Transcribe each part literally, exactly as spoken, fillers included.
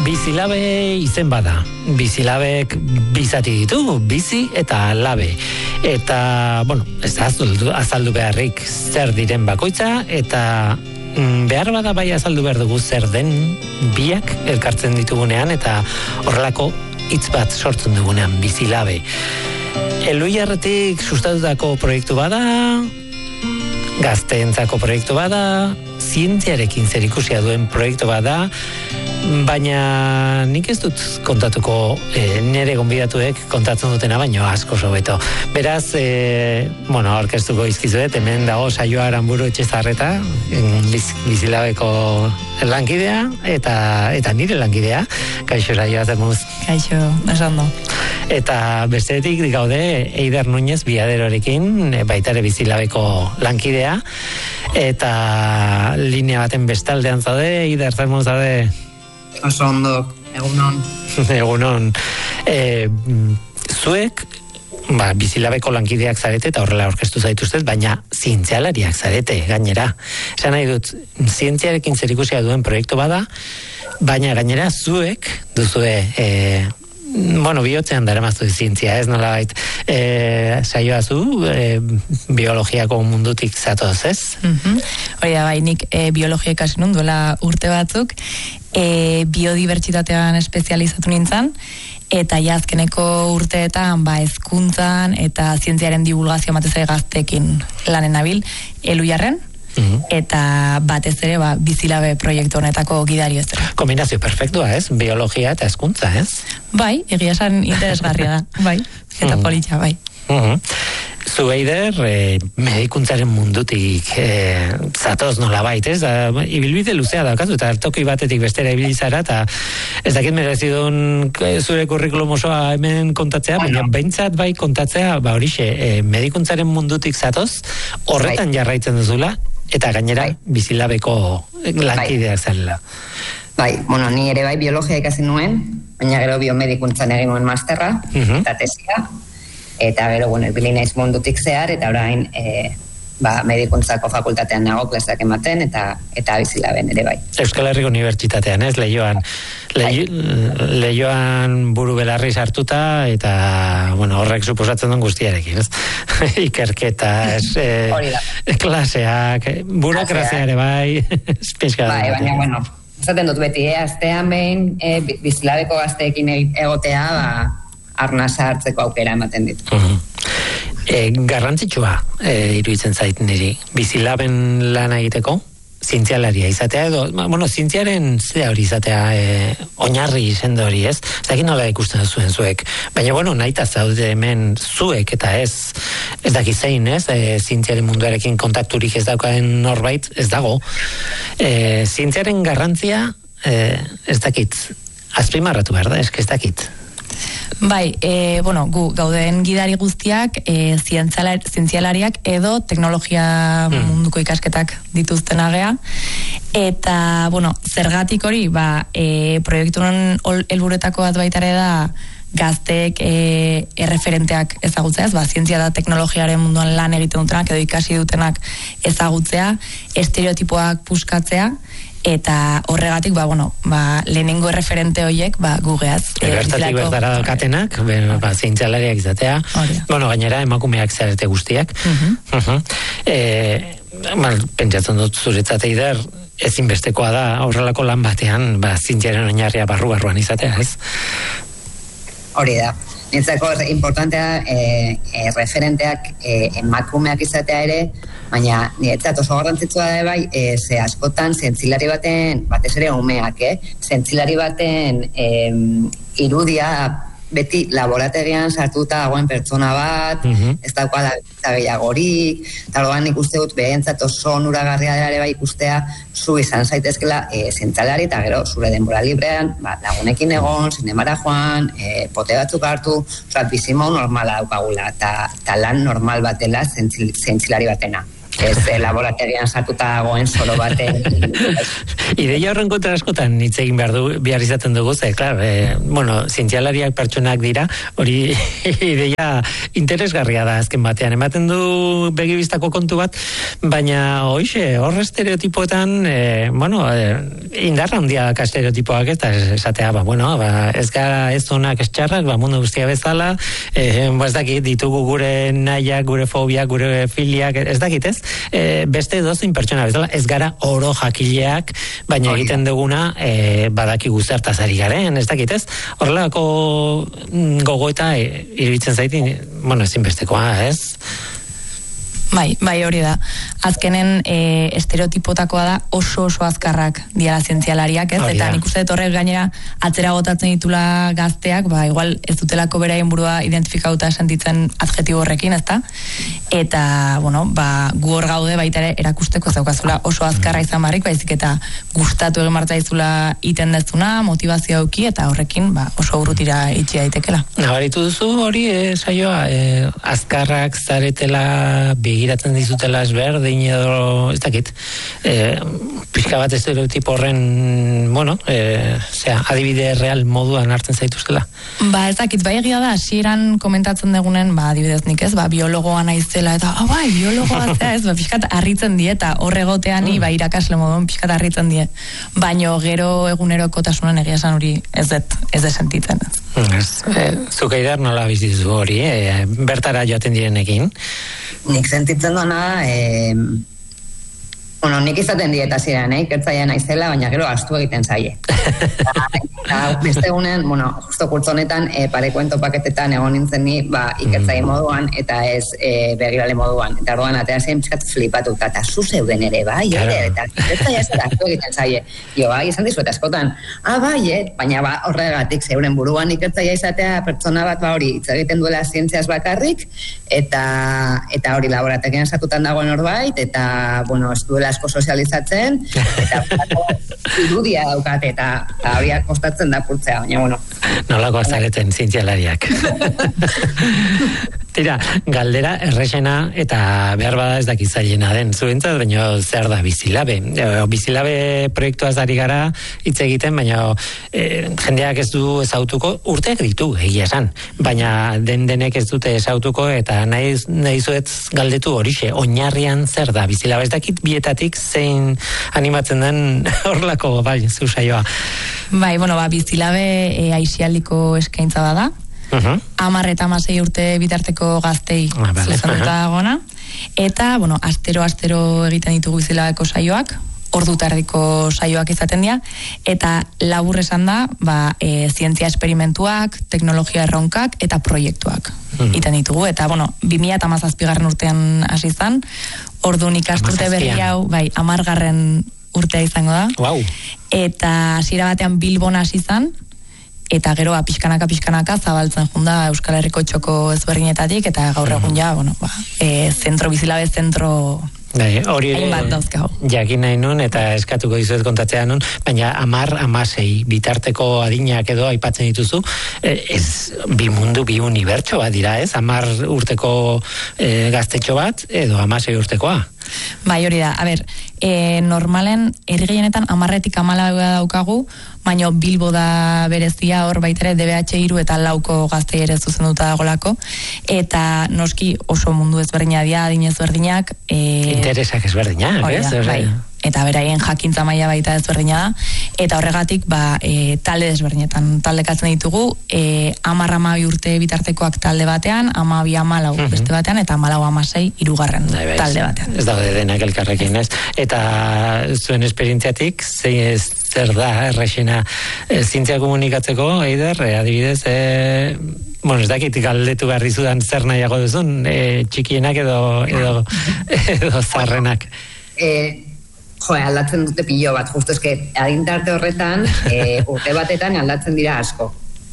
bizilabe izen bada. Bizilabek bizati ditu, bizi eta labe. Eta, bueno, ez azaldu, azaldu beharrik zer diren bakoitza, eta mm, behar bada bai azaldu behar dugu zer den biak elkartzen ditugunean, eta horrelako hitz bat sortzen dugunean, bizilabe. Eluiarretik sustatutako proiektu bada, gazteentzako proiektu bada, zientziarekin zerikusia duen proiektu bada, baina nik ez dut kontatuko e, nire gonbidatuek kontatzen dutena baino asko sobeto. Beraz, e, bueno, aurkeztuko izkizuet, hemen dago Saioa Aranburu Etxezarreta, biz, bizilabeko lankidea, eta eta nire lankidea. Kaixo, Saioa, zer moduz? Kaixo, esan do. Eta bestetik gaude Eider Nuñez Biaderorekin, baitare bizilabeko lankidea, eta linea baten bestaldean zaude. Eider, zer moduz zaude? Oso ondo, egunon. Egunon. E, zuek, ba, bizilabeko lankideak zarete, eta horrela aurkeztu zaituztet, baina zientzialariak zarete, gainera. Esan nahi dut, zientziarekin zerikusia duen proiektu bada, baina gainera zuek duzue... E, bueno, bihotzean dara maztu zientzia, ez nola bait, e, saioa zu, e, biologiako mundutik zatoz, ez? Mm-hmm. Hori da, bai, nik e, biologia ikasi nun duela urte batzuk, e, biodibertsitatean espezializatu nintzen, eta jazkeneko urteetan, ba, hezkuntzan eta zientziaren divulgazio batez ere gazteekin lanen nabil, Eluiarren, Mm-hmm. eta batez ere ba, bizilabe proiektu honetako gidari ez dira. Kombinazio perfektua, ez? Biologia eta hezkuntza, ez? Bai, egia esan interesgarria da, bai, eta mm-hmm. politxa, bai. Mm-hmm. Zu, Eider, e, medikuntzaren mundutik e, zatoz nola bait, ez? Da, ibilbide luzea daukazu, eta toki batetik bestera ibilizara, eta ez dakit merezidun zure kurrikulum osoa hemen kontatzea, baina behintzat bai kontatzea, ba horixe, e, medikuntzaren mundutik zatoz, horretan jarraitzen duzula, eta gainera bai. Bizilabeko lankideak bai. Zarela. Bai, bueno, ni ere bai biologia ikasi nuen, baina gero biomedikuntzan egin nuen masterra, uh-huh. eta tesia, eta gero, bueno, ibili naiz mundutik zehar, eta orain e, ba, medikuntzako fakultatean nago klaseak ematen, eta eta bizilaben ere bai. Euskal Herriko Unibertsitatean, ez, Leioan. Leio, Leioan buru belarri sartuta, eta, bueno, horrek suposatzen duen guztiarekin, ez? Ikerketa, ez, e, klaseak, burokrazia ere bai, espizka. Bai, baina, bueno, esaten dut beti, eh, astean behin, e, bizilabeko gazteekin egotea, ba, arnasa hartzeko aukera ematen ditu. Uh-huh. E, garrantzitsua e, iruditzen zait niri, bizilaben lana egiteko, zientzialaria izatea edo, bueno, zientziaren zea hori izatea e, oinarri sendo hori, ez? Zakin nola ikusten zuen zuek, baina, bueno, nahita zaude hemen zuek, eta ez, ez daki zein, ez? E, zientziaren munduarekin kontakturik ez daukaen norbait, ez dago. E, zientziaren garrantzia, e, ez dakit, azpimarratu behar da, ez ez dakit. Bai, e, bueno, gu gauden gidari guztiak e, zientzialariak edo teknologia mm. munduko ikasketak dituzten agea. Eta, bueno, zergatik hori, ba, e, proiektuaren helburuetako bat baitare da gazteek e, erreferenteak ezagutzeaz, ba, zientzia da teknologiaren munduan lan egiten dutenak edo ikasi dutenak ezagutzea, estereotipoak puskatzea, eta horregatik, ba, bueno, ba, lehenengo erreferente horiek, ba, gugeaz. Bertatik bertara daukatenak, ba, zientzialariak izatea, bueno, gainera emakumeak zarete guztiak. Uh-huh. Uh-huh. E, mal, pentsatzen dut zuretzat Eider, ezinbestekoa da, horrelako lan batean, ba, zientziaren oinarria barru-barruan izatea, ez? Hori da. Nintzako importantea e, e, referenteak e, emakumeak izatea ere, baina niretzat oso garrantzitsua da bai, e, ze askotan zentzilari baten, batez ere umeak, eh? Zentzilari baten e, irudia beti laborategian sartuta dagoen pertsona bat, uh-huh. ez daukala gehiagorik, eta loan nik uste dut behentzat oso onuragarria ere bai ikustea, zu izan zaitezkela e, zentzalari, eta gero zure denbora librean, ba, lagunekin egon, zinemara joan, e, pote batzuk hartu, oza, bizimo normala daukagula, eta lan normal bat dela zentzilari batena. ez e, laborategian sartuta dagoen solo baten. Ideia horren kontra askotan hitz egin behar du, behar izaten dugu, ze, klar, e, bueno, zientzialariak pertsonak dira, hori ideia interesgarria da azken batean, ematen du begibistako kontu bat, baina hoize, hor estereotipoetan, e, bueno, e, indarra handia ka estereotipoak eta esatea, ba, bueno, ba, ez gara ez onak ez txarrak, ba, mundu guztia bezala, e, ba, ez dakit, ditugu gure nahiak, gure fobiak, gure filiak, ez dakit ez, e, beste dozin pertsona bezala, ez gara oro jakileak, baina egiten duguna, e, badakigu zertaz ari garen, ez dakit ez, horrelako gogoeta e, iruditzen zaitin, bueno, ezinbestekoa, ez? Bai, bai hori da. Azkenen e, estereotipotakoa da oso oso azkarrak diala zientzialariak, ez? Eta nik uste dut horrek gainera atzera botatzen ditula gazteak, ba igual ez dutelako beraien burua identifikauta sentitzen adjektibo horrekin, ezta? Eta, bueno, ba gu hor gaude baita ere erakusteko zaukazula oso azkarra izan barrik, baizik eta gustatu egin martza izula iten dezuna, motivazio auki eta horrekin ba oso urrutira itxi daitekela. Nabaritu duzu hori e, saioa e, azkarrak zaretela begiratzen dizutela ezberdin edo ez dakit e, pixka bat estereotipo horren bueno, e, zera, adibide real moduan hartzen zaituztela? Ba ez dakit, bai egia da hasieran komentatzen dugunen, ba adibidez nik ez, ba biologoa naizela eta ah bai, biologoa zea ez, ba pixkat harritzen die eta horregotean mm. ba irakasle moduan pixkat harritzen die, baino gero egunerokotasunen egia esan hori ez dut, ez dut sentitzen ez. Ez, e, zuk Eider nola bizitu hori, e, bertara joaten direnekin? Nik sentitzen duena, e, bueno, nik izaten dieta ziren, eh? Ikertzaia naizela, baina gero astu egiten zaie. Eta beste egunen, bueno, justo kurtzonetan, e, parekuento paketetan egon nintzen ni, ba, ikertzaile moduan, eta ez e, begirale moduan. Eta orduan, atea zein pixkat flipatuta, eta zu zeuden ere, bai, ere, eta ikertzaia ez da astu egiten zaie. Jo, bai, izan dizuet askotan, ah, bai, eh? Baina ba, horregatik, zeuren buruan ikertzaia izatea pertsona bat, ba, hori, hitz egiten duela zientziaz bakarrik, eta eta hori laborategian satutan dagoen norbait, eta, bueno, ez duela asko sozializatzen, eta irudia daukat, eta horiak kostatzen da purtzea, baina, bueno. Nolako azareten zientzialariak. Tira, galdera errexena eta behar bada ez dakizailena den zuentzat, baina zer da bizilabe. Bizilabe proiektuaz ari gara hitz egiten, baina e, jendeak ez du ezautuko, urteak ditu egia esan, baina den denek ez dute ezautuko eta nahi, nahi zuet galdetu horixe, oinarrian zer da bizilabe, ez dakit bietatik zein animatzen den horlako bai, zu saioa. Bai, bueno, ba, bizilabe e, aixialdiko eskaintza bada. Uh-huh. Amar eta amasei urte bitarteko gaztei ah, vale. Zuzenduta dagona. Eta, bueno, astero-astero egiten ditugu bizilabeko saioak, ordu tardiko saioak izaten dira, eta labur esan da, ba, e, zientzia esperimentuak, teknologia erronkak eta proiektuak uh-huh. egiten ditugu. Eta, bueno, bi mila hamazazpigarren urtean hasi izan, orduan ikasturte berri hau, bai, hamargarren urtea izango da. Wow. Eta hasiera batean Bilbon hasi izan, eta gero pixkanaka pixkanaka zabaltzen junda Euskal Herriko txoko ezberdinetatik, eta gaur egun ja, bueno, ba, e, zentro bizilabe zentro Bai, hori jakin nahi nun eta eskatuko dizuet kontatzea nun, baina amar, amasei bitarteko adinak edo aipatzen dituzu, ez bi mundu, bi unibertso bat dira, ez? Amar urteko e, gaztetxo bat edo amasei urtekoa. Bai, hori da, a ber, e, normalen herri gehienetan amarretik amala daukagu, baina Bilbo da berezia hor baitere D B H hiru eta lauko gaztei ere zuzenduta dagolako, eta noski oso mundu ezberdina dira, adin ezberdinak, e, interesak ezberdinak, ez? Da, bai. Eta beraien jakintza maila baita ezberdina da, eta horregatik ba, e, talde ezberdinetan taldekatzen ditugu, e, amar amabi urte bitartekoak talde batean, amabi amalau uh-huh. beste batean, eta amalau amasei hirugarren talde batean. Ez daude denak elkarrekin, ez? Eta zuen esperientziatik, zei ez zer da, errexena, e, zientzia komunikatzeko, Eider, e, adibidez, e, bueno, ez dakit galdetu behar dizudan zer nahiago duzun, e, txikienak edo, edo, edo zarrenak. Eh, Jo, aldatzen dute pilo bat, justo eske adintarte horretan e, urte batetan aldatzen dira asko.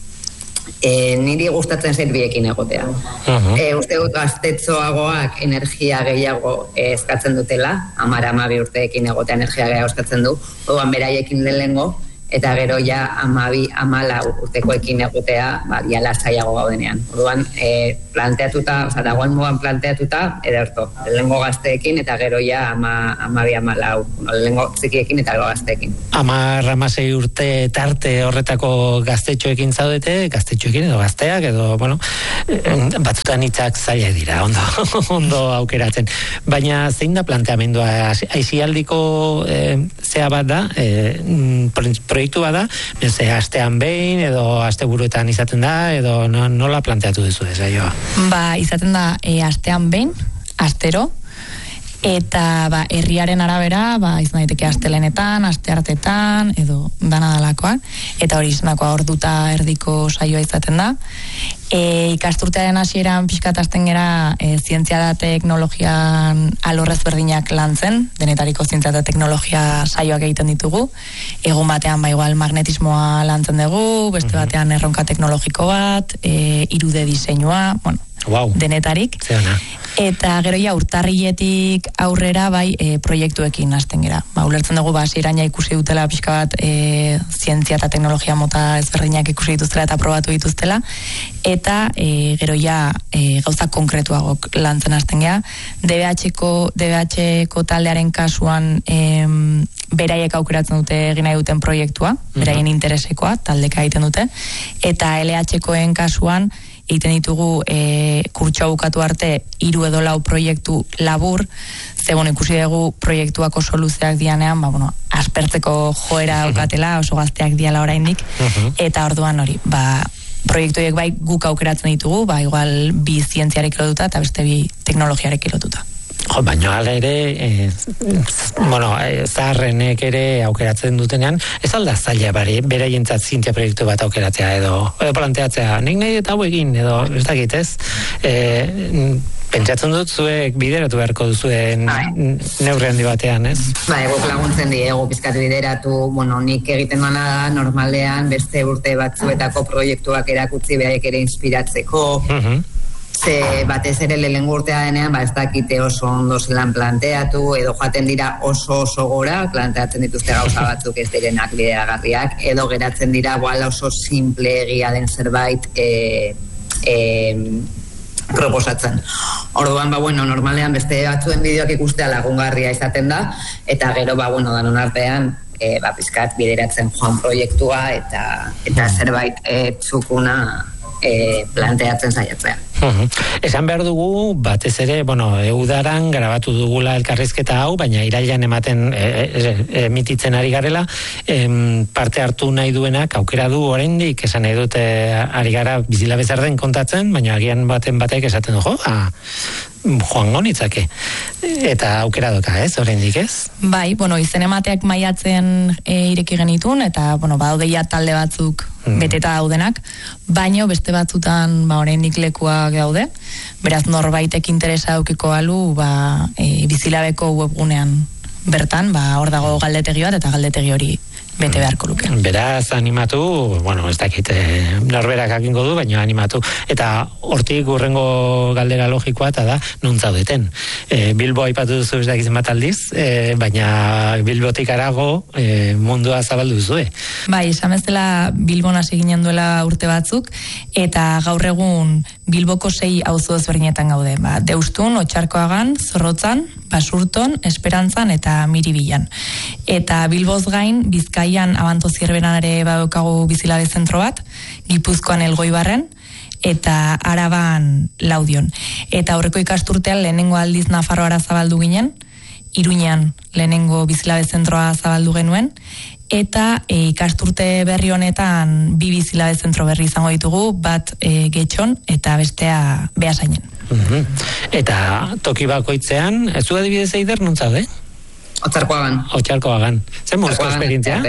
E, niri gustatzen zait biekin egotea. Uh-huh. E, uste dut gaztetxoagoak energia gehiago eskatzen dutela, amara amabi urteekin egotea energia gehiago eskatzen du, oduan beraiekin lehengo, eta gero ja amabi, amala urtekoekin egotea, ba, ja lasaiago gaudenean. Orduan, e, planteatuta, oza, dagoen moan planteatuta, ederto, lehengo gazteekin, eta gero ja ama, amabi, amala, lehengo txikiekin eta gero gazteekin. Amar, amasei urte tarte horretako gaztetxoekin zaudete, gaztetxoekin edo gazteak, edo, bueno, batzutan hitzak zaila dira, ondo, ondo aukeratzen. Baina zein da planteamendua? Aisialdiko e, zea bat da, e, proiektu bada, beste astean behin edo asteburuetan izaten da edo no, nola planteatu duzu ez saioa? Ba, izaten da e, astean behin, astero, eta ba, herriaren arabera, ba, izan daiteke astelenetan, asteartetan edo dana dalakoa, eta hori izanakoa orduta erdiko saioa izaten da. E, ikasturtearen hasieran pixkat hasten gera e, zientzia da teknologian alorrez berdinak lantzen, denetariko zientzia da teknologia saioak egiten ditugu. Egun batean ba igual magnetismoa lantzen dugu, beste batean erronka teknologiko bat, e, irude diseinua, bueno, wow. Denetarik. Zeona. Eta gero ja urtarriletik aurrera bai e, proiektuekin hasten gera. Ba, ulertzen dugu ba hasieran ja ikusi dutela pixka bat e, zientzia eta teknologia mota ezberdinak ikusi dituztela eta probatu dituztela, eta e, gero ja e, gauza konkretuagok lantzen hasten gera. D B H-ko D B H-ko taldearen kasuan e, beraiek aukeratzen dute egin nahi duten proiektua, beraien interesekoa taldeka egiten dute, eta L H-koen kasuan egiten ditugu e, kurtsoa bukatu arte hiru edo lau proiektu labur, ze bueno, ikusi dugu proiektuak oso luzeak dianean, ba, bueno, aspertzeko joera daukatela, oso gazteak diala oraindik, eta orduan hori, ba, proiektuek bai guk aukeratzen ditugu, ba, igual bi zientziarek lotuta eta beste bi teknologiarek lotuta. Jo, baina ala ere, eh, bueno, eh, zaharrenek ere aukeratzen dutenean, ez alda zaila bari, beraientzat zientzia proiektu bat aukeratzea edo, edo planteatzea, nik nahi eta hau egin, edo, ez dakit ez, eh, pentsatzen dut zuek bideratu beharko duzuen neurri handi batean, ez? Ba, ego laguntzen diegu pizkat bideratu, bueno, nik egiten dana da, normalean, beste urte batzuetako proiektuak erakutzi behaiek ere inspiratzeko, uh-huh. Ze batez ere lehengo urtea denean, ba ez dakite oso ondo zelan planteatu, edo joaten dira oso oso gora, planteatzen dituzte gauza batzuk ez direnak bideragarriak, edo geratzen dira boala oso simple egia den zerbait e, e, proposatzen. Orduan, ba, bueno, normalean beste batzuen bideoak ikustea lagungarria izaten da, eta gero, ba, bueno, danon artean, e, ba, pizkat bideratzen joan proiektua, eta, eta zerbait e, txukuna e, planteatzen saiatzea. Uh-huh. Esan behar dugu, batez ere, bueno, udaran grabatu dugula elkarrizketa hau, baina irailan ematen e, e, emititzen ari garela, em, parte hartu nahi duenak aukera du oraindik, esan nahi dute ari gara bizila bezar den kontatzen, baina agian baten batek esaten du, jo, ah, joan gonitzake. Eta aukera doka, ez, oraindik ez? Bai, bueno, izen emateak maiatzen e, ireki genitun, eta, bueno, badaudeia talde batzuk mm. beteta daudenak, baino beste batzutan, ba, oraindik lekuak daude, beraz norbaitek interesa daukiko alu, ba, e, bizilabeko webgunean bertan, ba, hor dago galdetegi bat, eta galdetegi hori bete beharko luke. Beraz, animatu, bueno, ez dakit, eh, norberak jakingo du, baina animatu. Eta hortik urrengo galdera logikoa, eta da, non zaudeten. E, Bilbo aipatu duzu ez dakit zenbat aldiz, e, baina Bilbotik arago e, mundua zabaldu zuzue. Bai, esan bezala Bilbon hasi ginen duela urte batzuk, eta gaur egun Bilboko sei auzo ezberdinetan gaude. Ba, Deustun, Otxarkoagan, Zorrotzan, Basurton, Esperantzan eta Miribilan. Eta Bilboz gain, Bizkaian Abanto Zierberan ere badaukagu bizilabe zentro bat, Gipuzkoan Elgoibarren, eta Araban Laudion. Eta aurreko ikasturtean lehenengo aldiz Nafarroara zabaldu ginen, Iruñean lehenengo bizilabe zentroa zabaldu genuen, eta e, ikasturte berri honetan bi bizilabe zentro berri izango ditugu, bat e, Getxon eta bestea Beasainen. Uh-huh. Eta toki bakoitzean, ez du adibidez eider non zaude? Otzarkoagan. Otzarkoagan. Zer mozko esperientzia?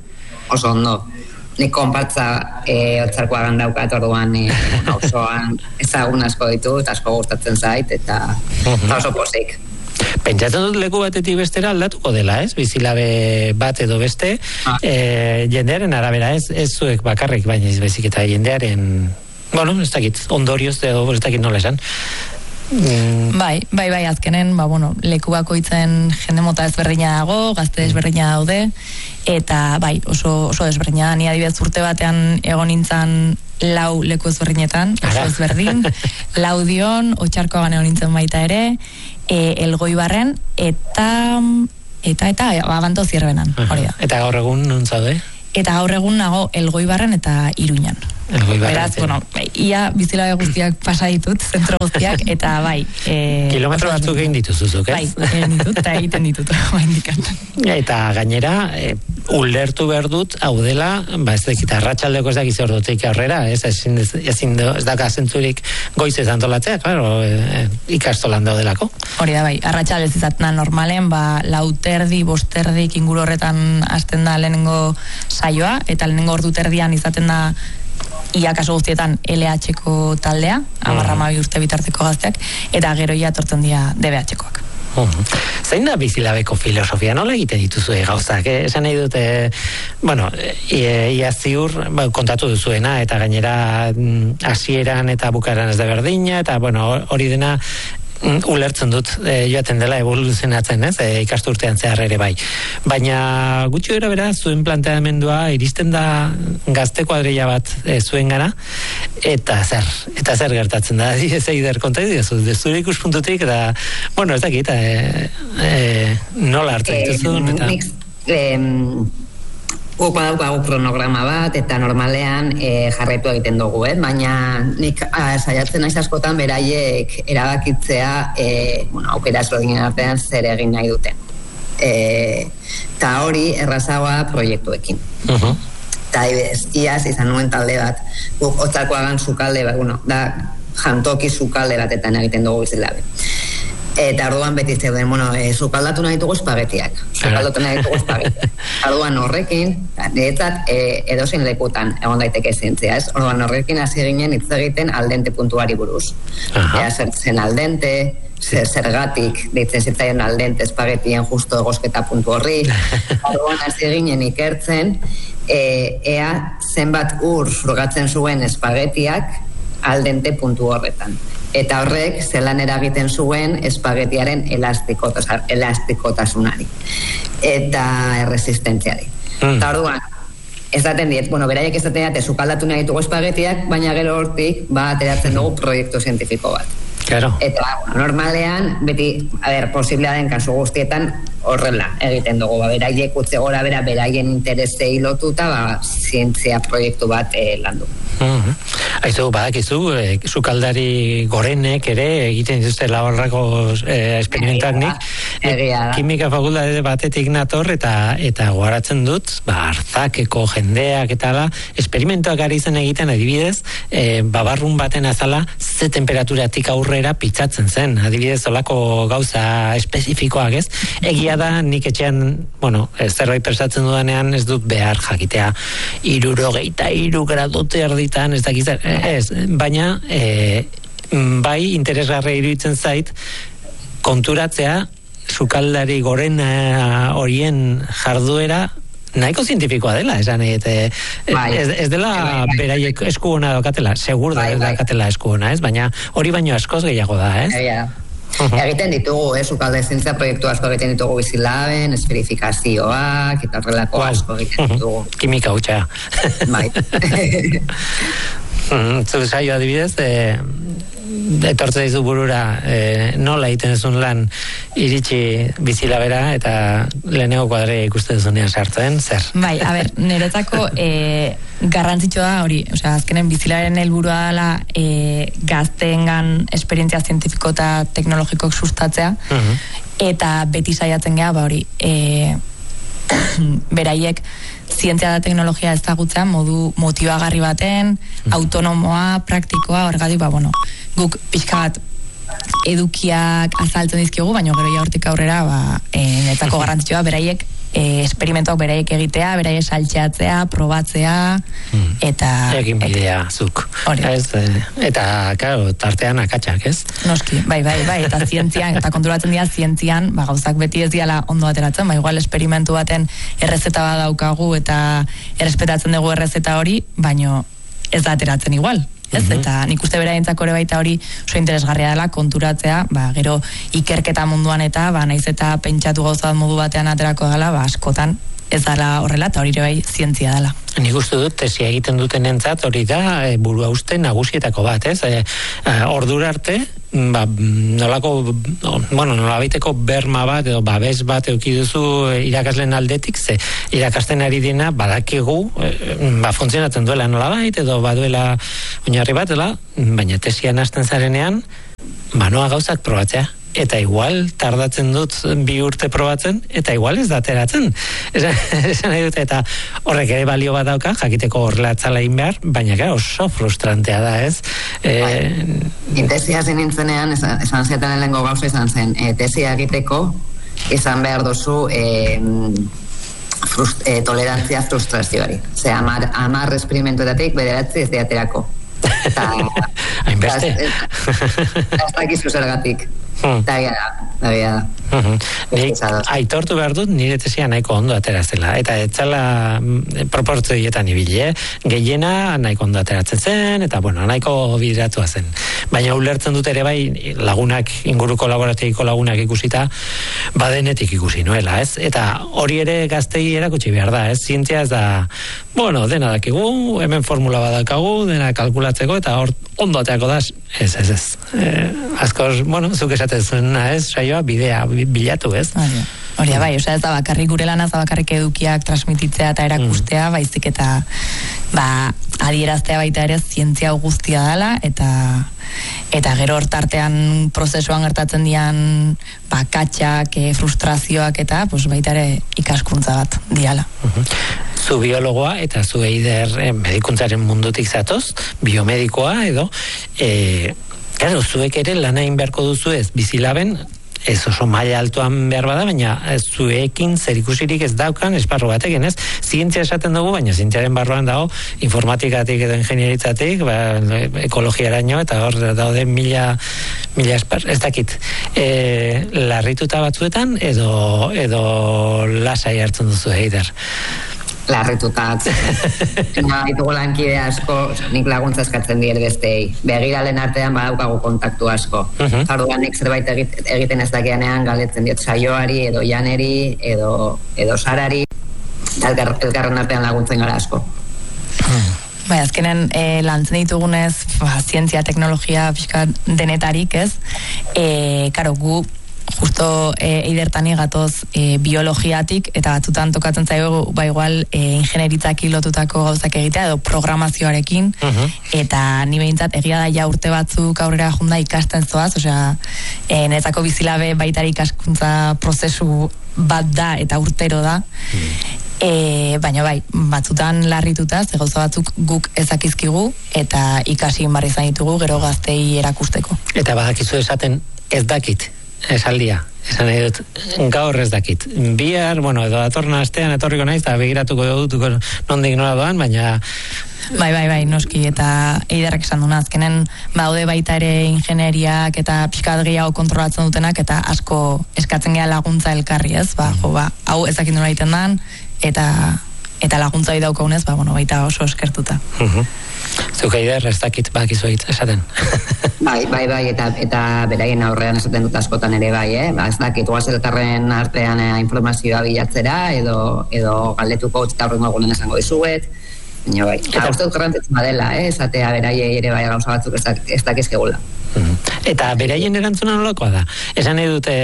Oso ondo. Nik konpartza e, Otzarkoagan daukat, orduan e, osoan ezagun asko ditu, eta asko gustatzen zait, eta uh-huh. oso pozik. Pentsatzen dut leku batetik bestera aldatuko dela, ez? Bizilabe bat edo beste, ah. e, jendearen arabera, ez, ez zuek bakarrik, baina ez bezik eta jendearen, bueno, ez dakit, ondorioz edo ez dakit nola esan. Mm. Bai, bai, bai, azkenen, ba, bueno, leku bakoitzen jende mota ezberdina dago, gazte ezberdina daude, eta bai, oso, oso ezberdina, ni adibidez urte batean egon nintzen lau leku ezberdinetan, oso ezberdin, Laudion, Otxarkoagan egon nintzen baita ere, e, Elgoibarren, eta, eta, eta, Abanto Zierbenan, hori da. Eta gaur egun non zaude? Eta gaur egun nago Elgoibarren eta Iruñan. Beraz, bueno, ia bizilabe guztiak pasa ditut, zentro guztiak, eta bai. E, Kilometro batzuk egin dituzuzuk, ez? Bai, egin ditut, eta egiten ditut, eta gainera, e, ulertu behar dut, hau dela, ba ez dakit, arratsaldeko ez dakiz ordutik aurrera, ez, ezin, ezin, ez daka zentzurik goizez antolatzea, claro, e, ikastolan daudelako. Hori da, bai, arratsaldez izatena normalen, ba, lauterdi, bosterdik inguru horretan hasten da lehenengo saioa, eta lehenengo ordu terdian izaten da ia kaso guztietan L H-ko taldea, amarra amabi urte bitarteko gazteak, eta gero ia tortzen dira D B H-koak. Uh-huh. Zein da bizilabeko filosofia? Nola egiten dituzue gauzak? Eh? Esan nahi dute, bueno, ia ziur, ba, kontatu duzuena, eta gainera hasieran eta bukaran ez da berdina, eta bueno, hori dena ulertzen dut e, joaten dela evoluzionatzen, ez, e, ikasturtean zehar ere bai. Baina gutxi gara bera, zuen planteamendua iristen da gazte kuadrilla bat e, zuen gara, eta zer, eta zer gertatzen da, ez eider konta idiazu, zure ikuspuntutik, eta, bueno, ez dakit, e, e, nola hartzen dituzun, eta... Eh, Guk badaukagu kronograma bat, eta normalean e, jarraitu egiten dugu, eh? Baina nik a, saiatzen naiz askotan beraiek erabakitzea, e, bueno, aukera ezberdinen artean zer egin nahi duten. Eta hori errazagoa proiektuekin. Uh-huh. Eta ibez, iaz izan nuen talde bat, guk Otxarkoagan sukalde bat, bueno, da jantoki sukalde batetan egiten dugu bizilabe. Eta orduan beti zeuden, bueno, e, sukaldatu nahi dugu espagetiak. Sukaldatu nahi dugu espagetiak. Orduan horrekin, niretzat e, edozein lekutan egon daiteke zientzia, ez? Orduan horrekin hasi ginen hitz egiten aldente puntuari buruz. Ea zer zen aldente, zer, zergatik deitzen zitzaion aldente espagetien justo egosketa puntu horri. Orduan hasi ginen ikertzen, e, ea zenbat ur frogatzen zuen espagetiak aldente puntu horretan. Eta horrek zelan eragiten zuen espagetiaren elastikotasunari eta erresistentziari. Mm. Eta orduan, esaten diet, bueno, beraiek esaten diat, sukaldatu nahi ditugu espagetiak, baina gero hortik, ba, ateratzen dugu proiektu zientifiko bat. Claro. Eta, bueno, normalean, beti, a ber, posiblea den kasu guztietan, horrela egiten dugu, ba, beraiek utze gora bera, beraien interesei lotuta, ba, zientzia proiektu bat eh, landu. Mm-hmm. Aizu, badakizu, eh, sukaldari gorenek ere egiten dituzte laborrako eh, esperimentak nik. Kimika fakultate batetik nator eta eta goaratzen dut, ba, Arzakeko jendeak eta la, esperimentuak ari zen egiten adibidez, eh, babarrun baten azala ze temperaturatik aurrera pitzatzen zen, adibidez olako gauza espezifikoak, ez? Egia da, nik etxean, bueno, zerbait prestatzen dudanean ez dut behar jakitea hirurogeita hiru gradote erditan, ez dakiz, ez, baina e, bai interesgarri iruditzen zait konturatzea sukaldari gorena horien jarduera nahiko zientifikoa dela, esan eta bai. ez, ez dela bai, beraiek esku ona daukatela, segur da bai, bai. daukatela esku ona, ez? Baina hori baino askoz gehiago da, ez? Ja. Uh-huh. Egiten ditugu, eh, sukalde zientzia proiektu asko egiten ditugu bizilaben, esferifikazioak, eta horrelako wow. asko egiten ditugu. Uh-huh. Kimika hutsa. Bai. Zu saio adibidez, eh, etortze dizu burura eh, nola egiten duzun lan iritsi bizilabera eta lehenengo kuadrea ikusten duzunean sartzen, zer? Bai, a ber, niretzako eh, garrantzitsua da hori, osea, azkenen bizilaberen helburua dela eh, gazteengan esperientzia zientifiko eta teknologikoak sustatzea, uh-huh. eta beti saiatzen geha, ba hori, eh, beraiek zientzia da teknologia ezagutzea modu motibagarri baten, mm. autonomoa, praktikoa, horregatik, ba, bueno, guk pixka bat edukiak azaltzen dizkigu, baina gero ja hortik aurrera, ba, e, netzako garrantzitsua beraiek e, esperimentuak beraiek egitea, beraiek saltxeatzea, probatzea, mm. eta... Egin bidea, et, zuk. Ez, eta, claro, tartean akatsak, ez? Noski, bai, bai, bai, eta zientzian, eta konturatzen dira zientzian, ba, gauzak beti ez diala ondo ateratzen, ba, igual esperimentu baten errezeta bat daukagu, eta errespetatzen dugu errezeta hori, baino ez da ateratzen igual. ez? Mm-hmm. Eta nik uste beraientzako ere baita hori oso interesgarria dela konturatzea, ba, gero ikerketa munduan eta, ba, naiz eta pentsatu gauzat modu batean aterako dela, ba, askotan ez dela horrela, eta hori ere bai zientzia dela. Nik uste dut, tesia egiten duten entzat, hori da, e, burua uste nagusietako bat, ez? E, e, ordura arte, ba, nolako, bueno, nolabaiteko berma bat, edo babes bat euki duzu irakasleen aldetik, ze irakasten ari dina, badakigu, e, ba, funtzionatzen duela nolabait, edo baduela oinarri bat, dela, baina tesian hasten zarenean, ba, noa gauzak probatzea. Eta igual tardatzen dut bi urte probatzen, eta igual ez da ateratzen. Esan, esan nahi dute, eta horrek ere balio bat dauka, jakiteko horrela atzala egin behar, baina gara oso frustrantea da, ez? E, Tesia zen nintzenean, esan, esan zetan lehenko gauza izan zen, e, tesia egiteko izan behar dozu e, frust, e, tolerantzia frustrazioari. Ze, amar, amar esperimentuetatik bederatzi ez diaterako. Eta hainbeste ez dakizu zergatik. Hmm. Eta bia da, da bia da. Uh-huh. Nik aitortu behar dut nire tesia nahiko ondo aterazela, eta etzala proportzioetan ibile, gehiena nahiko ondo ateratzen zen, eta bueno, nahiko bideratua zen. Baina ulertzen dut ere bai lagunak, inguruko laborategiko lagunak ikusita, badenetik ikusi noela, ez? Eta hori ere gaztei erakutsi behar da, ez? Zientzia ez da, bueno, dena dakigu, hemen formula badakagu, dena kalkulatzeko, eta hor ondo ateako da, ez, ez, ez. Eh, askoz, bueno, zuk esaten zuena, ez? Saioa bidea bilatu, ez? Hori da, bai, osea ez da bakarrik gure lana, ez da bakarrik edukiak transmititzea eta erakustea, mm. baizik eta ba, adieraztea baita ere zientzia guztia dela, eta eta gero hortartean prozesuan gertatzen dian ba, katxak, e, frustrazioak eta pues, baita ere ikaskuntza bat diala. Uh-huh. Zu biologoa eta zu eider eh, medikuntzaren mundutik zatoz, biomedikoa edo, eh, claro, zuek ere lana egin beharko duzu ez, bizilaben, ez oso maila altuan behar bada, baina zuekin zerikusirik ez daukan esparru batekin, ez? Zientzia esaten dugu, baina zientziaren barruan dago informatikatik edo ingenieritzatik, ba, ekologiaraino, eta hor daude mila, mila esparru, ez dakit. E, larrituta batzuetan edo, edo lasai hartzen duzu, Eider? Larritutat. Ena ditugu lankide asko, nik laguntza eskatzen dier bestei. Begiralen artean badaukagu kontaktu asko. Uh-huh. Jarduan nik zerbait egiten ez dakianean galetzen diot saioari, edo janeri, edo, edo sarari, elkar, elkarren artean laguntzen gara asko. Uh-huh. Bai, azkenen e, lantzen ditugunez, ba, zientzia, teknologia, pixka denetarik, ez? E, karo, gu justo e, eidertani gatoz e, biologiatik, eta batzutan tokatzen zaio ba igual e, ingenieritzaki lotutako gauzak egitea edo programazioarekin, uh-huh. eta ni behintzat egia da ja urte batzuk aurrera junda ikasten zoaz, osea e, netzako bizilabe baitari ikaskuntza prozesu bat da eta urtero da, uh-huh. e, baina bai, batzutan larrituta, ze gauza batzuk guk ezakizkigu eta ikasi barri izan ditugu gero gaztei erakusteko. Eta badakizu esaten ez dakit esaldia, esan nahi dut, gaur ez dakit. Bihar, bueno, edo datorna astean etorriko naiz, eta begiratuko dutuko nondik nola doan, baina... Bai, bai, bai, noski, eta eiderrak esan duna, azkenen baude baita ere ingenieriak eta pixkat gehiago kontrolatzen dutenak, eta asko eskatzen geha laguntza elkarri, ez? Ba, jo, ba, hau ezakit nola egiten dan, eta, eta laguntza hori daukaunez, ba, bueno, baita oso eskertuta. Uh-huh. Zuk eider ez dakit bakizu egit, esaten. Bai, bai, bai, eta, eta beraien aurrean esaten dut askotan ere bai, eh? Ba, ez dakit, guazeltarren artean eh, informazioa bilatzera, edo, edo galdetuko eta horrengo egunen esango dizuet, baina bai. Eta uste dut garrantzitsua dela, eh? Esatea beraiei ere bai gauza batzuk ez dakizkegula. Eta beraien erantzuna nolakoa da? Esan nahi dute,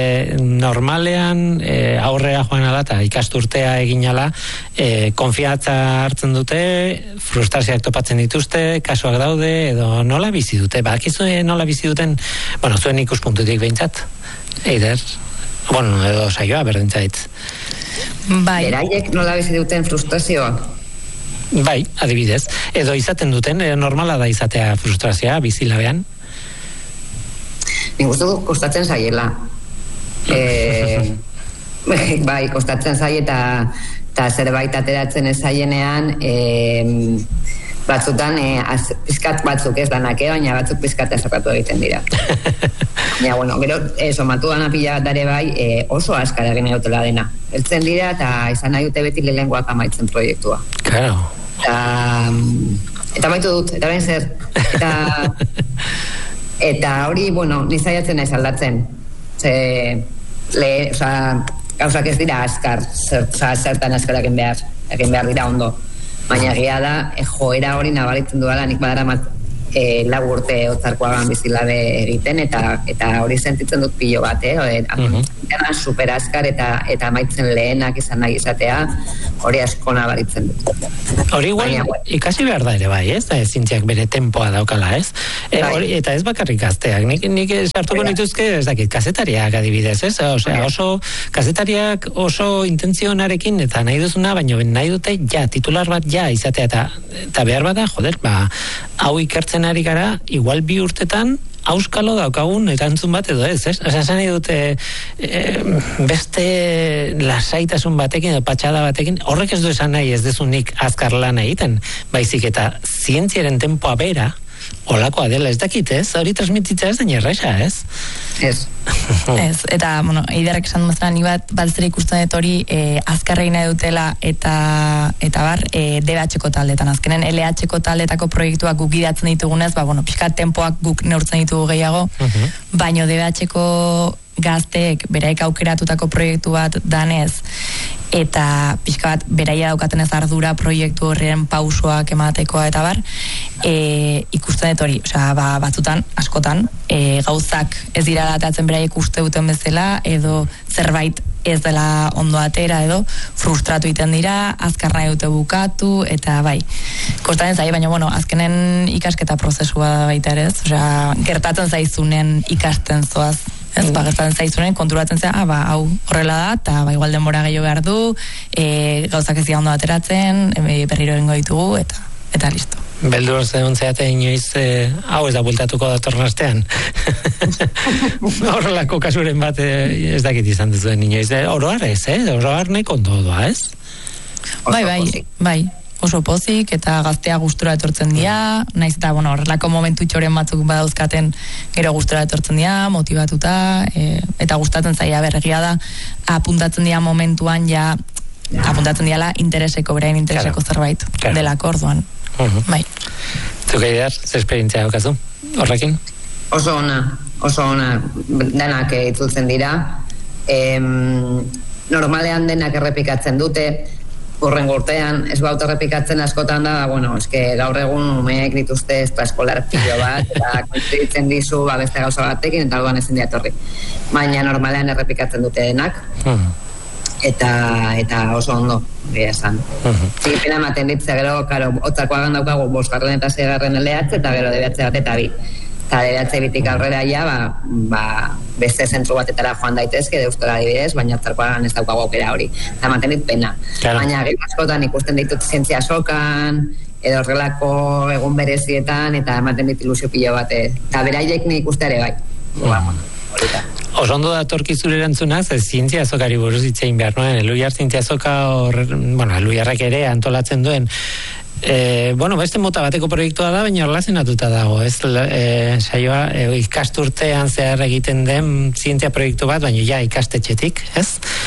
normalean e, aurrera joan ala eta ikasturtea egin ala, e, konfiatza hartzen dute, frustrazioak topatzen dituzte, kasuak daude, edo nola bizi dute? Bakizu nola bizi duten, bueno, zuen ikuspuntutik behintzat, Eider, bueno, edo saioa berdintzait. Bai. Beraiek nola bizi duten frustrazioa? Bai, adibidez. Edo izaten duten, e, normala da izatea frustrazioa, bizilabean? Nik uste dut kostatzen zaiela. E, bai, kostatzen zai eta, eta zerbait ateratzen ez zaienean e, batzutan e, az, pizkat batzuk ez danak, baina batzuk pizkat azarratu egiten dira. Ja, bueno, gero, e, somatu dana pila bat dare bai, e, oso askar egin egotela dena. Eltzen dira eta izan nahi dute beti lehengoak amaitzen proiektua. Claro. Eta, Eta baitu dut, eta ben zer. Eta, eta hori, bueno, nizaiatzen naiz aldatzen. Ze, le, oza, gauzak ez dira azkar, zer, oza, zertan azkarak egin behar, egin behar dira ondo. Baina egia da, e, joera hori nabaritzen duela, nik badara mat, e, lau urte otzarkoagan bizilabe egiten, eta eta hori sentitzen dut pilo bat, eh? Uh-huh. Super azkar eta, eta amaitzen lehenak izan nahi izatea, hori asko nabaritzen dut. Hori igual, baina, ikasi behar da ere bai, ez? Da, zintziak bere tempoa daukala, ez? E, hori, eta ez bakarrik gazteak, nik, nik sartuko nituzke, ez dakit, kazetariak adibidez, ez? Osea, oso, kazetariak oso intentzionarekin, eta nahi duzuna, baina nahi dute, ja, titular bat, ja, izatea, eta, eta behar bada, joder, ba, hau ikertzen ari gara, igual bi urtetan, auskalo daukagun erantzun bat edo ez, ez? Osa, zan dute e, beste lasaitasun batekin edo patxada batekin, horrek ez du esan nahi ez dezunik azkar lan egiten, baizik eta zientziaren tempoa bera, olakoa dela, ez dakit, ez? Hori transmititza ez den erresa, ez? Ez. Ez, eta, bueno, eiderrek esan duzena, ni bat, bat zera ikusten dut hori e, azkarreina dutela eta eta bar, e, D B H-ko taldetan. Azkenen L H-ko taldetako proiektuak guk gidatzen ditugunez, ba, bueno, pixka tempoak guk neurtzen ditugu gehiago, uh-huh. baino D B H-ko gazteek beraik aukeratutako proiektu bat danez, eta pixka bat beraia daukaten ez ardura proiektu horren pausoak ematekoa eta bar, e, ikusten dut hori, osea, ba, batzutan, askotan, e, gauzak ez dira datatzen beraiek uste duten bezala, edo zerbait ez dela ondo atera, edo frustratu iten dira, azkar nahi dute bukatu, eta bai, kostatzen zai, baina, bueno, azkenen ikasketa prozesua baita ere, ez, osea, gertatzen zaizunen ikasten zoaz, ez, ba, gertatzen zaizunen konturatzen zea, ah, ba, hau horrela da, eta ba, igual denbora gehiago behar du, e, gauzak ez dira ondo ateratzen, e, berriro egingo ditugu, eta, eta listo. Beldur zegoen zeate inoiz, eh, hau ez da bultatuko datorren astean. Horrelako kasuren bat eh, ez dakit izan duzuen inoiz. Eh, oroar ez, eh? Oroar neko ondo doa, ez? Bai, bai, bai. Oso pozik eta gaztea gustura etortzen dira, naiz eta, bueno, horrelako momentu txoren batzuk badauzkaten gero gustura etortzen dira, motivatuta, e, eta gustatzen zaia berregia da, apuntatzen dira momentuan ja, apuntatzen dira intereseko, berain intereseko claro. zerbait, claro. delako orduan. Uh-huh. Bai. Zuke idear, ze esperientzia daukazu, horrekin? Oso ona, oso ona, denak itzultzen dira, em, normalean denak errepikatzen dute, urrengo urtean, ez baut errepikatzen askotan da, bueno, eske gaur egun umeek dituzte eskolar pilo bat, eta kontritzen dizu, ba, beste gauza batekin, eta alduan ezin diatorri. Baina normalean errepikatzen dute denak, uh-huh. eta eta oso ondo, gira esan. Uh-huh. Zipena ematen ditzea, gero, karo, otzakoagan daukagu, bosgarren eta segarren eleatze, eta gero debeatze bat eta bi. Eta debeatze bitik aurrera ja, ba, ba, beste zentru batetara joan daitezke, deustora adibidez, baina otzakoagan ez daukagu aukera hori. Eta ematen dit pena. Claro. Baina gero askotan ikusten ditut zientzia sokan, edo horrelako egun berezietan, eta ematen dit ilusio pilo bat. Eta beraiek nik ikuste ere bai. Uh-huh. Oso ondo datorki zure erantzunaz, ez zientzia azokari buruz itzein behar noen, Eluiar zientzia azoka, or, bueno, Eluiarrak ere antolatzen duen, e, bueno, beste mota bateko proiektua da, baina erlazionatuta dago, ez, e, saioa, e, ikasturtean zehar egiten den zientzia proiektu bat, baina ja ikastetxetik, ez,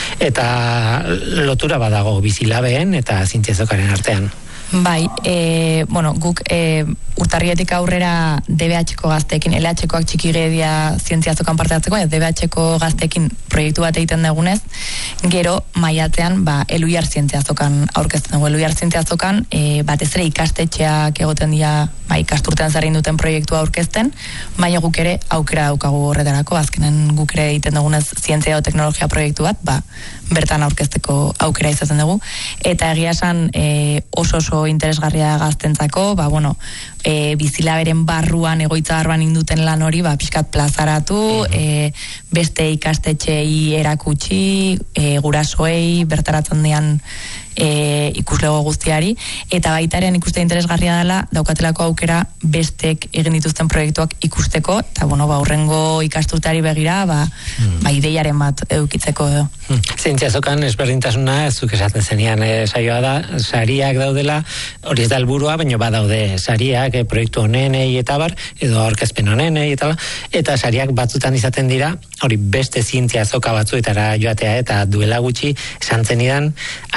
eta lotura badago bizilabeen eta zientzia azokaren artean. Bai, e, bueno, guk e, urtarrietik aurrera D B H-ko gazteekin, L H-koak txiki gedia zientzia azokan parte hartzeko, D B H-ko gazteekin proiektu bat egiten dugunez, gero maiatzean, ba, Eluiar zientzia azokan aurkezten dugu. Eluiar zientzia azokan, e, batez ere ikastetxeak egoten dira, ba, ikasturtean zarrin duten proiektua aurkezten, baina guk ere aukera daukagu horretarako, azkenen guk ere egiten dugunez zientzia o teknologia proiektu bat, ba, bertan aurkezteko aukera izaten dugu, eta egia esan e, oso oso interesgarria gaztentzako, ba, bueno, e, bizilaberen barruan, egoitza barruan induten lan hori, ba, pixkat plazaratu, uh-huh. e, beste ikastetxei erakutsi, e, gurasoei, bertaratzen dian e, ikuslego guztiari, eta baitaren ikuste interesgarria dela, daukatelako aukera bestek egin dituzten proiektuak ikusteko, eta, bueno, ba, urrengo ikasturteari begira, ba, hmm. ba, ideiaren bat edukitzeko edo. Hmm. Zientzia azokan ezberdintasuna, ez zuk esaten zenian, e, saioa da, sariak daudela, hori ez da helburua, baina badaude sariak, e, proiektu honenei eta bar, edo aurkezpen honenei eta bar, eta sariak batzutan izaten dira, hori beste zientzia azoka batzuetara joatea, eta duela gutxi, esan zenidan, Asturias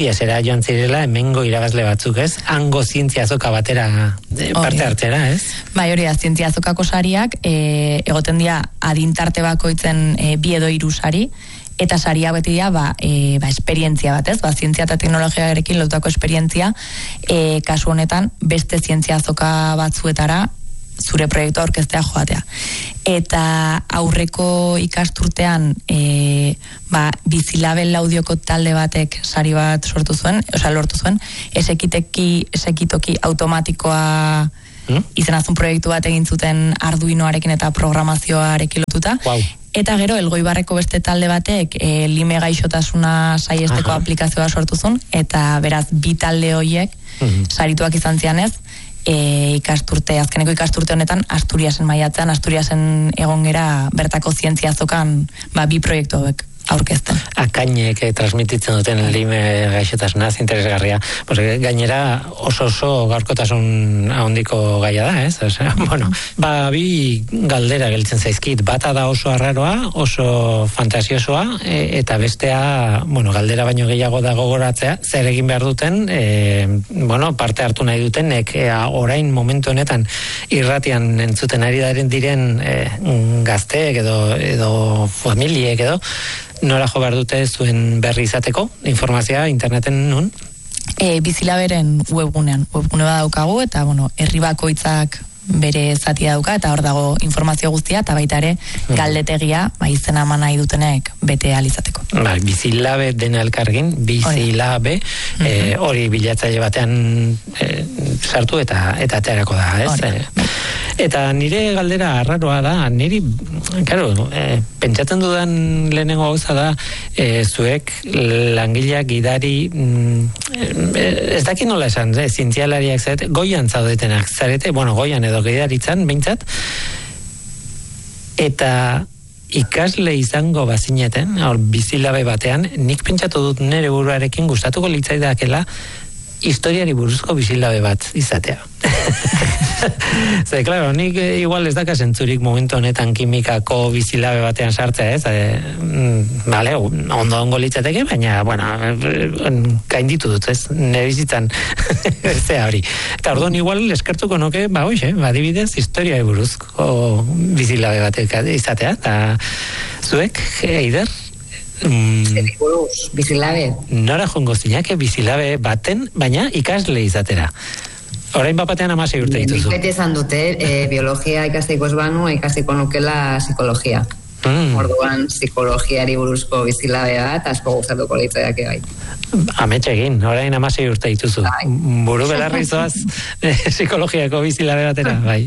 Iesera joan zirela hemengo irabazle batzuk, ez? Hango zientzia azoka batera e, parte hartzera, ez? Bai, hori da, zientzia azokako sariak, e, egoten dira adintarte bakoitzen e, bi edo hiru sari, eta saria beti dira, ba, e, ba, esperientzia bat, ez? Ba, zientzia eta teknologiarekin lotutako esperientzia, e, kasu honetan, beste zientzia azoka batzuetara, zure proiektua aurkeztea joatea. Eta aurreko ikasturtean e, ba, Bizilabel Laudioko talde batek sari bat sortu zuen, osea lortu zuen, esekiteki, esekitoki automatikoa hmm? izenazun proiektu bat egin zuten Arduinoarekin eta programazioarekin lotuta. Wow. Eta gero, Elgoibarreko beste talde batek e, lime gaixotasuna saiesteko Aha. aplikazioa sortu zuen, eta beraz, bi talde horiek hmm. sarituak izan zianez, E, ikasturte, azkeneko ikasturte honetan Asturiasen maiatzean, Asturiasen egon gera bertako zientzia azokan ba, bi proiektu hauek aurkezten. Akainek eh, transmititzen duten lime gaixotasunaz interesgarria. Pues, gainera oso oso gaurkotasun handiko gaia da, ez? Osea, bueno, ba, bi galdera geltzen zaizkit. Bata da oso arraroa, oso fantasiosoa, e, eta bestea, bueno, galdera baino gehiago da gogoratzea, zer egin behar duten, e, bueno, parte hartu nahi dutenek, e, orain momentu honetan irratian entzuten ari daren diren e, gazteek edo, edo familiek edo, nora jo behar dute zuen berri izateko, informazioa interneten nun? E, Bizilaberen webgunean, webgune bat daukagu, eta, bueno, herri bakoitzak bere zatia dauka, eta hor dago informazio guztia, eta baita ere galdetegia, ba, izena eman nahi dutenek bete alizateko. Ba, Bizilabe dena elkargin, Bizilabe, hori e, hori bilatzaile batean e, sartu eta eta aterako da, ez? E, eta nire galdera arraroa da, niri, claro, e, pentsatzen dudan lehenengo gauza da, e, zuek langileak gidari, mm, ez dakit nola esan, e, zientzialariak zarete, goian zaudetenak zarete, bueno, goian edo gidaritzan, behintzat, eta ikasle izango bazineten, hor Bizilabe batean, nik pentsatu dut nire buruarekin gustatuko litzaidakela historiari buruzko Bizilabe bat izatea. Zer, klaro, nik igual ez daka zentzurik momentu honetan kimikako Bizilabe batean sartzea, ez? E, vale, ondo ongo litzateke, baina, bueno, gainditu dut, ez? Nire bizitzan, ez hori. Eta orduan igual eskertuko nuke, ba, hoxe, badibidez, historiari buruzko Bizilabe batek izatea, eta zuek, Eider? Mm, Bizilabe. Nora jongo zinake Bizilabe baten, baina ikasle izatera. Orain bapatean amasei urte dituzu. Beti esan dute, e, biologia ikasteko ez banu, ikasteko nukela psikologia. Mm. Orduan, psikologiari buruzko Bizilabe bat, asko gustatuko litzaiake bai. Ametxe egin, orain amasei urte dituzu. Bai. Buru belarri zoaz e, psikologiako Bizilabe batera, bai.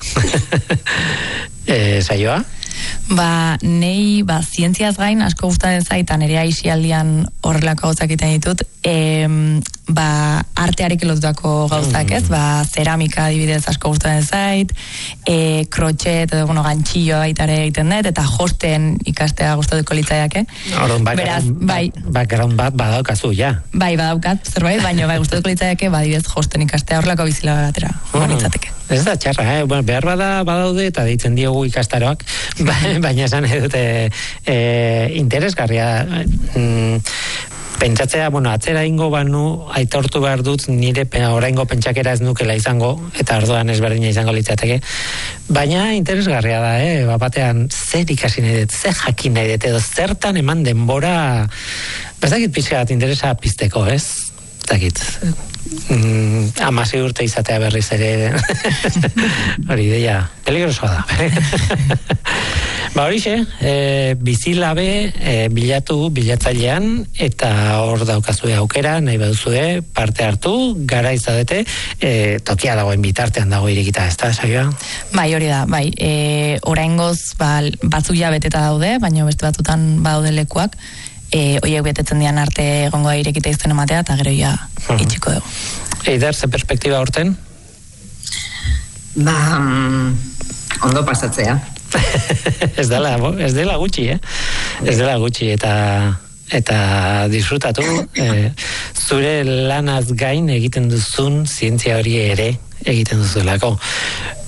e, Saioa? Ba, nei, ba, zientziaz gain, asko gustatzen zait, nire aisialdian horrelako gauzak egiten ditut, e, ba, artearekin lotutako gauzak, ez? Ba, zeramika adibidez asko gustatzen zait, e, krotxet, edo, bueno, gantxillo baitare egiten dut, eta josten ikastea gustatuko litzaiake. Orduan, beraz, bai, background bat badaukazu, ja. Bai, badaukat, zerbait, baina bai gustatuko litzaiake, ba, adibidez, josten ikastea horrelako Bizilabe batera, uh, litzateke. Ez da txarra, eh? Bueno, behar bada badaude eta deitzen diogu ikastaroak, baina esan edute e, interesgarria. Mm, pentsatzea, bueno, atzera ingo banu, aitortu behar dut nire oraingo pentsakera ez nukela izango, eta orduan ezberdina izango litzateke. Baina interesgarria da, eh? Bapatean, zer ikasi nahi dut, zer jakin nahi dut, edo zertan eman denbora, bezakit pixka bat interesa pizteko, ez? Zakit. Mm, amasi urte izatea berriz ere hori ideia peligrosoa da. Ba horixe, e, Bizilabe e, bilatu bilatzailean eta hor daukazue aukera, nahi baduzue parte hartu, gara izadete, e, tokia dagoen bitartean dago irekita, ez da, saioa? Bai, hori da, bai, e, oraingoz ba, batzuk ja beteta daude, baina beste batzutan badaude lekuak, E, oiek betetzen dian arte egongo da irekita izten ematea, eta gero ja itxiko dugu. Eider, ze perspektiba horten? Ba, um, ondo pasatzea. ez dela, ez dela gutxi, eh? Ez dela gutxi, eta eta disfrutatu, e, zure lanaz gain egiten duzun zientzia hori ere egiten duzulako.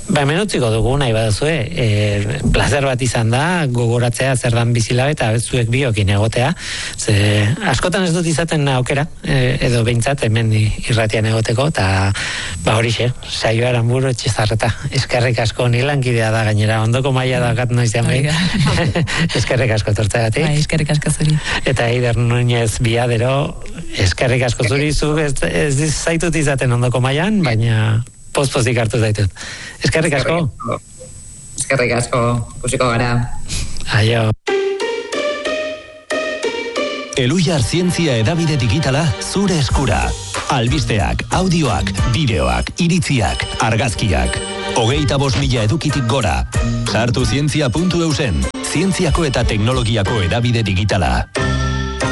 Ba, hemen utziko dugu nahi baduzue, e, plazer bat izan da, gogoratzea zer dan bizilabe eta zuek biokin egotea, ze askotan ez dut izaten aukera, e, edo behintzat hemen irratian egoteko, eta ba horixe, saioa Aranburu Etxezarreta, eskerrik asko nilankidea da gainera, ondoko maila da gat noizean behin, eskerrik asko tortzegatik. Bai, eskerrik asko zuri. Eta Eider Núñez Biadero, eskerrik asko zuri, zu ez, ez zaitut izaten ondoko mailan, baina post-postik hartu zaitut. Eskerrik asko. Eskerrik asko, kusiko gara. Aio. Elujar zientzia edabide digitala zure eskura. Albisteak, audioak, bideoak, iritziak, argazkiak. Hogeita bost mila edukitik gora. Sartu zientzia puntu eusen, zientziako eta teknologiako edabide digitala.